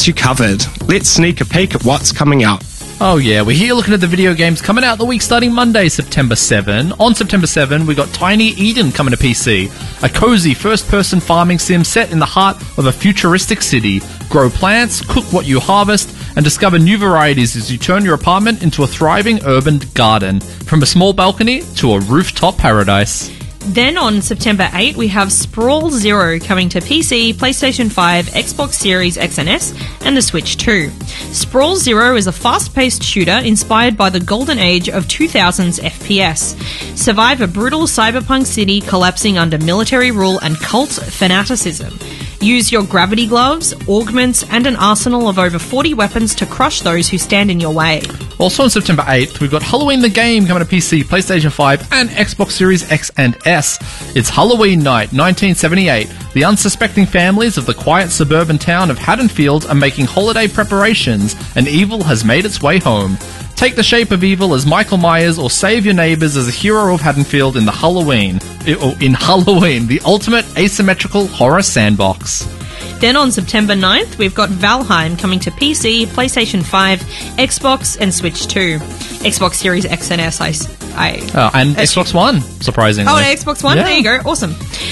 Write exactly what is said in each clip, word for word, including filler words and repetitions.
you covered. Let's sneak a peek at what's coming up. Oh yeah, we're here looking at the video games coming out the week starting Monday, September seventh. On September seventh, we got Tiny Eden coming to P C. A cozy first-person farming sim set in the heart of a futuristic city. Grow plants, cook what you harvest, and discover new varieties as you turn your apartment into a thriving urban garden. From a small balcony to a rooftop paradise. Then on September eighth, we have Sprawl Zero coming to P C, PlayStation five, Xbox Series X and S, and the Switch two. Sprawl Zero is a fast-paced shooter inspired by the golden age of two thousands F P S. Survive a brutal cyberpunk city collapsing under military rule and cult fanaticism. Use your gravity gloves, augments, and an arsenal of over forty weapons to crush those who stand in your way. Also on September eighth, we've got Halloween the Game coming to P C, PlayStation five, and Xbox Series X and S. It's Halloween night, nineteen seventy-eight. The unsuspecting families of the quiet suburban town of Haddonfield are making holiday preparations, and evil has made its way home. Take the shape of evil as Michael Myers or save your neighbours as a hero of Haddonfield in the Halloween. In Halloween, the ultimate asymmetrical horror sandbox. Then on September ninth, we've got Valheim coming to P C, PlayStation five, Xbox, and Switch two. Xbox Series X and S, I... I oh, and Xbox One, surprisingly. Oh, and Xbox One? Yeah. There you go. Awesome.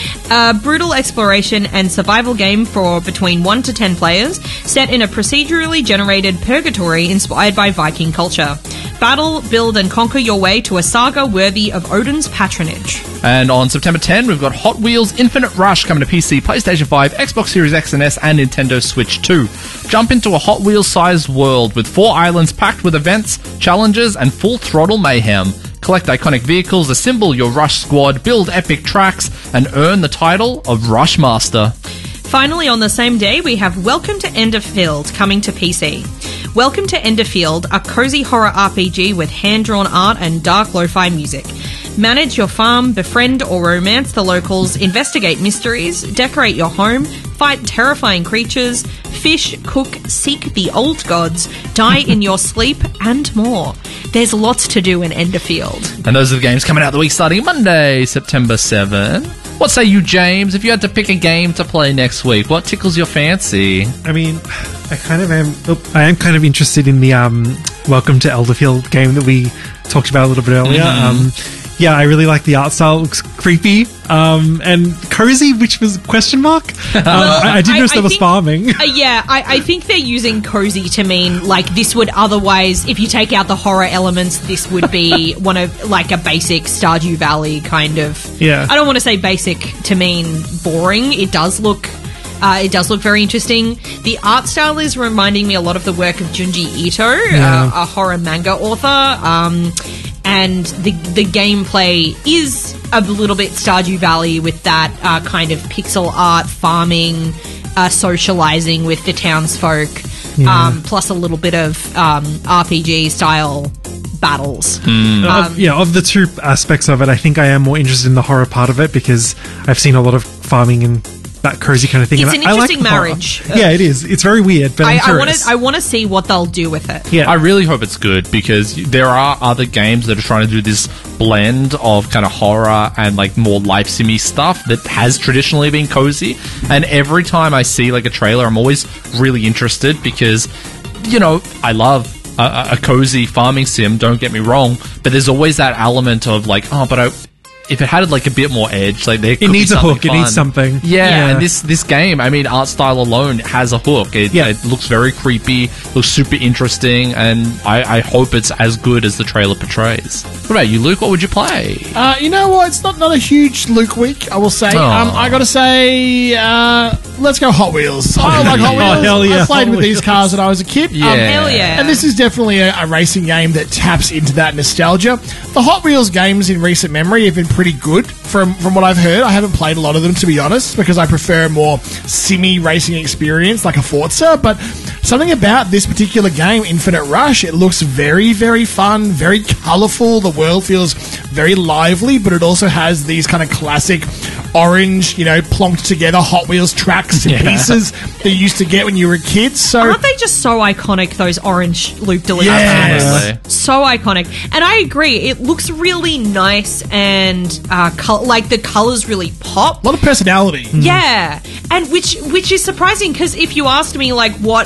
A brutal exploration and survival game for between one to ten players, set in a procedurally generated purgatory inspired by Viking culture. Battle, build, and conquer your way to a saga worthy of Odin's patronage. And on September tenth, we've got Hot Wheels Infinite Rush coming to P C, PlayStation five, Xbox Series X and S, and Nintendo Switch two. Jump into a Hot Wheels-sized world with four islands packed with events, challenges, and full-throttle mayhem. Collect iconic vehicles, assemble your Rush squad, build epic tracks, and earn the title of Rush Master. Finally, on the same day, we have Welcome to Enderfield coming to P C. Welcome to Enderfield, a cozy horror R P G with hand-drawn art and dark lo-fi music. Manage your farm, befriend or romance the locals, investigate mysteries, decorate your home, fight terrifying creatures, fish, cook, seek the old gods, die in your sleep, and more. There's lots to do in Enderfield. And those are the games coming out the week starting Monday, September seventh. What say you, James? If you had to pick a game to play next week, what tickles your fancy? I mean, I kind of am. Oh, I am kind of interested in the um, Welcome to Elderfield game that we talked about a little bit earlier. Mm-hmm. Um, yeah, I really like the art style. It looks creepy um, and cozy, which was question mark. Um, Well, I, I did I- notice I there was think- farming. Uh, yeah, I, I think they're using cozy to mean like this would otherwise, if you take out the horror elements, this would be one of like a basic Stardew Valley kind of. Yeah. I don't want to say basic to mean boring. It does look. Uh, it does look very interesting. The art style is reminding me a lot of the work of Junji Ito, Yeah. uh, a horror manga author. Um, and the the gameplay is a little bit Stardew Valley with that uh, kind of pixel art farming, uh, socializing with the townsfolk, Yeah. um, plus a little bit of um, R P G style battles. Uh, Um, of, yeah, of the two aspects of it, I think I am more interested in the horror part of it because I've seen a lot of farming and that cozy kind of thing. It's and an I, I like interesting the horror. marriage. Yeah, it is. It's very weird, but I, I'm I want curious. to I want to see what they'll do with it. Yeah. I really hope it's good because there are other games that are trying to do this blend of kind of horror and like more life simmy stuff that has traditionally been cozy. And every time I see like a trailer, I'm always really interested because, you know, I love a, a cozy farming sim, don't get me wrong, but there's always that element of like, oh, but I... if it had like a bit more edge, like there could It needs be a something hook. It fun. needs something. Yeah, Yeah. and this this game, I mean, art style alone has a hook. It, Yeah. it looks very creepy, looks super interesting, and I, I hope it's as good as the trailer portrays. What about you, Luke? What would you play? Uh, you know what? It's not, not a huge Luke week, I will say. Oh. Um, I gotta say, uh, let's go Hot Wheels. I like Hot Oh, Wheels. hell yeah, I played Hot with these Wheels. cars when I was a kid. Um, Yeah. Hell yeah. And this is definitely a, a racing game that taps into that nostalgia. The Hot Wheels games in recent memory have been pretty good from, from what I've heard. I haven't played a lot of them, to be honest, because I prefer a more simmy racing experience like a Forza, but something about this particular game, Infinite Rush, it looks very, very fun, very colourful. The world feels very lively, but it also has these kind of classic orange, you know, plonked together Hot Wheels tracks and Yeah. pieces that you used to get when you were a kid. So Aren't they just so iconic, those orange loop de Yeah. Absolutely. So iconic. And I agree, it looks really nice and uh, col- like the colours really pop. a lot of personality. Yeah. And which which is surprising because if you asked me like what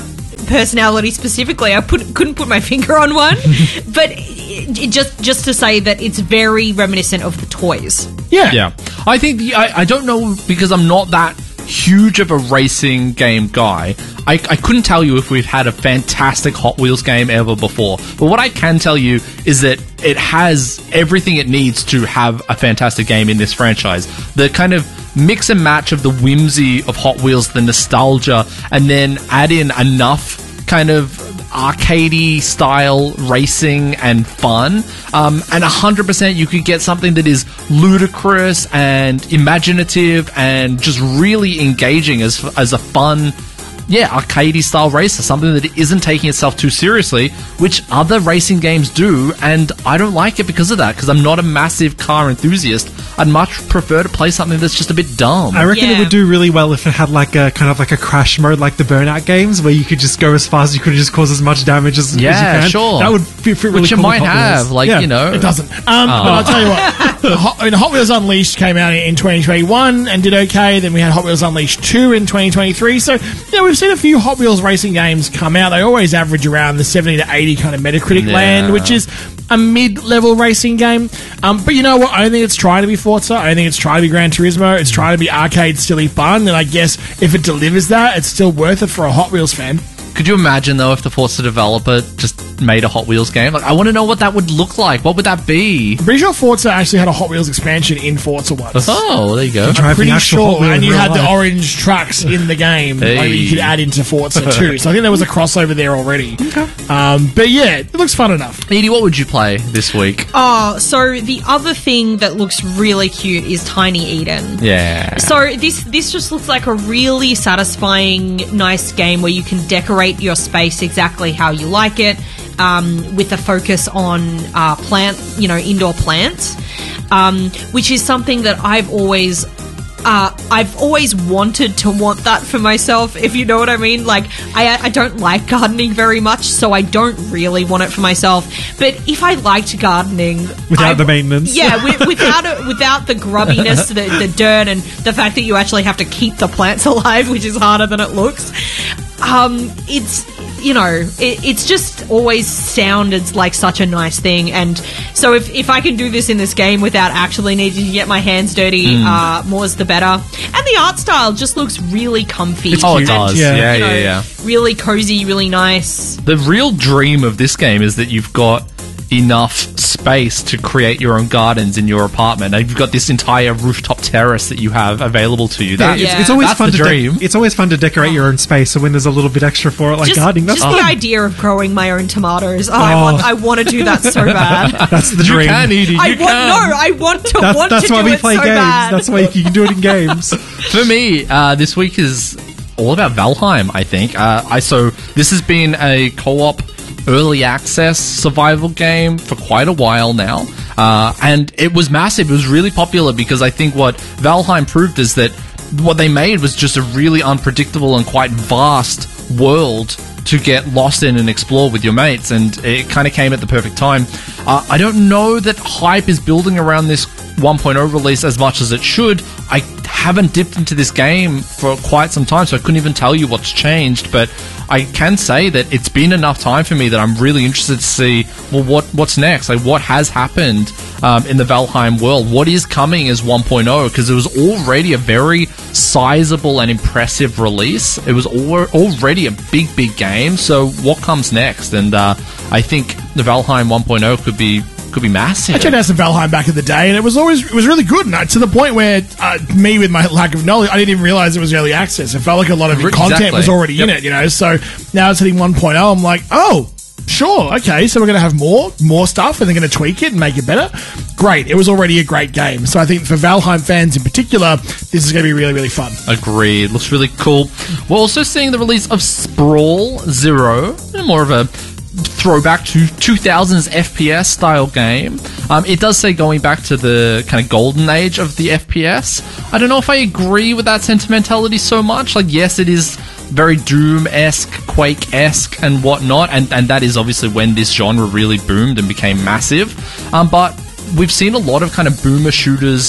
personality specifically. I put, couldn't put my finger on one, but it, it just just to say that it's very reminiscent of the toys. Yeah. Yeah. I think, the, I, I don't know, because I'm not that huge of a racing game guy. I, I couldn't tell you if we've had a fantastic Hot Wheels game ever before. But what I can tell you is that it has everything it needs to have a fantastic game in this franchise. The kind of mix and match of the whimsy of Hot Wheels, the nostalgia, and then add in enough kind of arcadey style racing and fun, um, and one hundred percent you could get something that is ludicrous and imaginative and just really engaging as as a fun, yeah, arcadey style racer, something that isn't taking itself too seriously, which other racing games do, and I don't like it because of that, because I'm not a massive car enthusiast. I'd much prefer to play something that's just a bit dumb. I reckon Yeah. it would do really well if it had like a kind of like a crash mode, like the Burnout games, where you could just go as fast as you could and just cause as much damage as, as you Yeah, can. sure. That would fit, fit really Which it cool with might Hot have, Wheels. like, Yeah. you know. It doesn't. Um, But I'll tell you what. the Hot, I mean, Hot Wheels Unleashed came out in twenty twenty-one and did okay. Then we had Hot Wheels Unleashed two in twenty twenty-three. So, yeah, we've seen a few Hot Wheels racing games come out. They always average around the seventy to eighty kind of Metacritic Yeah. land, which is a mid-level racing game. Um, but you know what? I don't think it's trying to be Forza. I don't think it's trying to be Gran Turismo. It's trying to be arcade, silly fun. And I guess if it delivers that, it's still worth it for a Hot Wheels fan. Could you imagine, though, if the Forza developer just made a Hot Wheels game? Like, I want to know what that would look like. What would that be? I'm pretty sure Forza actually had a Hot Wheels expansion in Forza once. Oh, there you go. Drive the Pretty actual sure, Hot Wheel and in you real had the life. orange trucks in the game like, that you Hey. could add into Forza too. So I think there was a crossover there already. Um, but yeah, it looks fun enough. Edie, what would you play this week? Oh, so the other thing that looks really cute is Tiny Eden. Yeah. So this this just looks like a really satisfying, nice game where you can decorate your space exactly how you like it, um, with a focus on uh, plant, you know, indoor plants, um, which is something that I've always. Uh, I've always wanted to want that for myself, if you know what I mean. Like, I, I don't like gardening very much, so I don't really want it for myself. But if I liked gardening... Without I- the maintenance. Yeah, with, without it, without the grubbiness, the, the dirt, and the fact that you actually have to keep the plants alive, which is harder than it looks. Um, it's... You know, it, it's just always sounded like such a nice thing, and so if, if I can do this in this game without actually needing to get my hands dirty, uh, more's the better. And the art style just looks really comfy. Oh, it and, does. Yeah. Yeah, you yeah, know, yeah. Really cozy, really nice. The real dream of this game is that you've got enough space to create your own gardens in your apartment. And you've got this entire rooftop terrace that you have available to you. That, It's, Yeah. it's always that's fun the to de- dream. it's always fun to decorate your own space. So when there's a little bit extra for it, like Just, gardening, that's just fun. the idea of growing my own tomatoes. Oh, I Oh. want, I want to do that so bad. That's the You dream. can, Edie. You I want can. no. I want to That's, want that's to why do we it play so games. bad. That's why you can do it in games. For me, uh, this week is all about Valheim, I think. Uh, I so this has been a co-op early access survival game for quite a while now. Uh, and it was massive. It was really popular because I think what Valheim proved is that what they made was just a really unpredictable and quite vast world to get lost in and explore with your mates, and it kind of came at the perfect time. Uh, I don't know that hype is building around this one point oh release as much as it should. I haven't dipped into this game for quite some time, so I couldn't even tell you what's changed, but I can say that it's been enough time for me that I'm really interested to see, well, what what's next? Like, what has happened um, in the Valheim world? What is coming as one point oh? Because it was already a very sizable and impressive release. It was al- already a big, big game, so what comes next? And uh, I think the Valheim one point oh could be could be massive. I checked out some Valheim back in the day, and it was always it was really good. And I, to the point where uh, me, with my lack of knowledge, I didn't even realize it was early access. It felt like a lot of Exactly. content was already in Yep. it, you know. So now it's hitting one point oh. I'm like, oh, sure, okay. So we're going to have more, more stuff, and they're going to tweak it and make it better. Great. It was already a great game. So I think for Valheim fans in particular, this is going to be really, really fun. Agreed. Looks really cool. We're also seeing the release of Sprawl Zero, more of a throwback to two thousands F P S style game. Um, it does say going back to the kind of golden age of the F P S. I don't know if I agree with that sentimentality so much. Like, yes, it is very Doom-esque, Quake-esque and whatnot, and, and that is obviously when this genre really boomed and became massive. Um, but we've seen a lot of kind of boomer shooters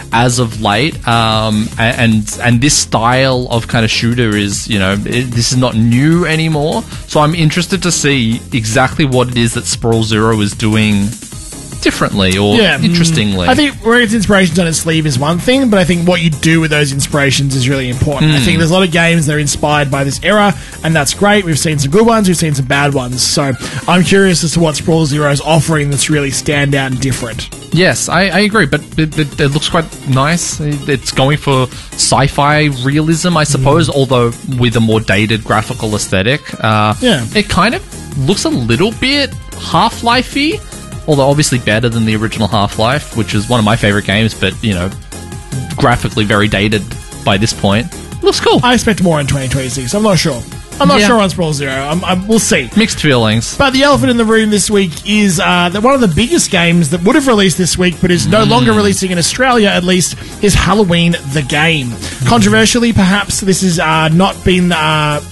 as of late, um, and and this style of kind of shooter is, you know, it, this is not new anymore. So I'm interested to see exactly what it is that Sprawl Zero is doing differently or Yeah. interestingly. I think wearing its inspirations on its sleeve is one thing, but I think what you do with those inspirations is really important. I think there's a lot of games that are inspired by this era, and that's great. We've seen some good ones, we've seen some bad ones. So I'm curious as to what Sprawl Zero is offering that's really stand out and different. Yes, I, I agree, but it, it, it looks quite nice. It's going for sci-fi realism, I suppose, although with a more dated graphical aesthetic. Uh, Yeah. It kind of looks a little bit Half-Life-y, although obviously better than the original Half-Life, which is one of my favorite games, but, you know, graphically very dated by this point. Looks cool. I expect more in twenty twenty-six. I'm not sure. I'm not Yeah. sure on Sprawl Zero. I'm, I'm, we'll see. Mixed feelings. But the elephant in the room this week is uh, that one of the biggest games that would have released this week but is no longer releasing in Australia, at least, is Halloween the Game. Controversially, perhaps, this has uh, not been uh,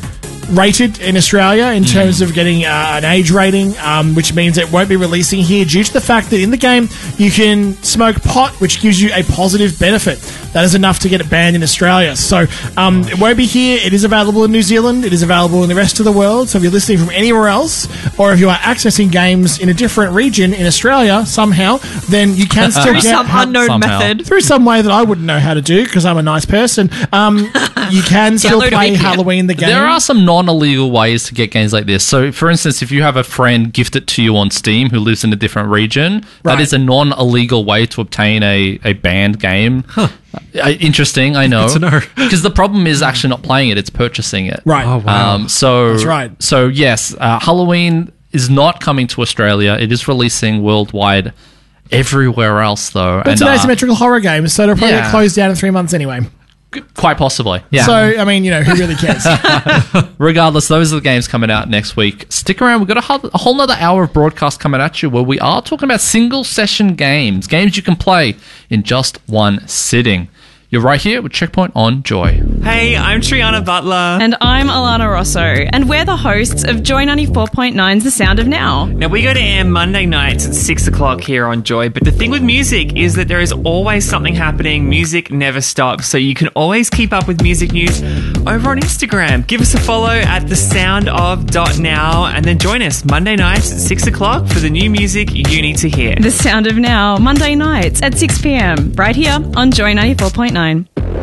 rated in Australia in terms of getting uh, an age rating, um, which means it won't be releasing here due to the fact that in the game you can smoke pot, which gives you a positive benefit. That is enough to get it banned in Australia. So um, it won't be here. It is available in New Zealand. It is available in the rest of the world. So if you're listening from anywhere else, or if you are accessing games in a different region in Australia somehow, then you can still Through get some unknown somehow. method. through some way that I wouldn't know how to do because I'm a nice person. Um, you can still Download a play V P N. Halloween the Game. There are some non-illegal ways to get games like this. So, for instance, if you have a friend gift it to you on Steam who lives in a different region, Right. that is a non-illegal way to obtain a, a banned game. Uh, interesting, I know. Good to know. Because the problem is actually not playing it; it's purchasing it. Right. Oh, wow. Um, so That's right. So yes, uh, Halloween is not coming to Australia. It is releasing worldwide, everywhere else though. But it's and, an uh, asymmetrical horror game, so it'll probably yeah. get closed down in three months anyway. quite possibly. Yeah. So, I mean, you know, who really cares? Regardless, those are the games coming out next week. Stick around. We've got a whole, a whole nother hour of broadcast coming at you where we are talking about single session games, games you can play in just one sitting. You're right here with Checkpoint on Joy. Hey, I'm Triana Butler. And I'm Alana Rosso, and we're the hosts of Joy ninety-four point nine's The Sound of Now. Now, we go to air Monday nights at six o'clock here on Joy, but the thing with music is that there is always something happening. Music never stops, so you can always keep up with music news over on Instagram. Give us a follow at the sound of dot now, and then join us Monday nights at six o'clock for the new music you need to hear. The Sound of Now, Monday nights at six p.m, right here on Joy ninety-four point nine.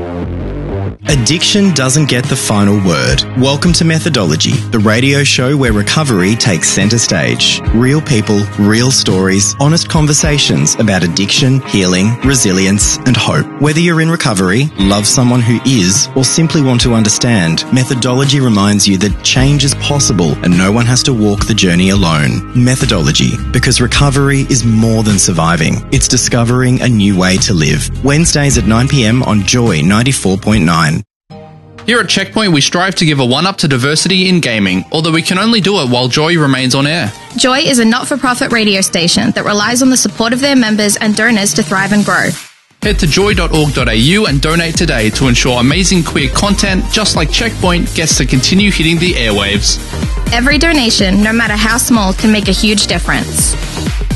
Addiction doesn't get the final word. Welcome to Methodology, the radio show where recovery takes centre stage. Real people, real stories, honest conversations about addiction, healing, resilience, and hope. Whether you're in recovery, love someone who is, or simply want to understand, Methodology reminds you that change is possible and no one has to walk the journey alone. Methodology, because recovery is more than surviving. It's discovering a new way to live. Wednesdays at nine p.m. on Joy ninety-four point nine. Here at Checkpoint, we strive to give a one-up to diversity in gaming, although we can only do it while Joy remains on air. Joy is a not-for-profit radio station that relies on the support of their members and donors to thrive and grow. Head to joy dot org dot a u and donate today to ensure amazing queer content, just like Checkpoint, gets to continue hitting the airwaves. Every donation, no matter how small, can make a huge difference.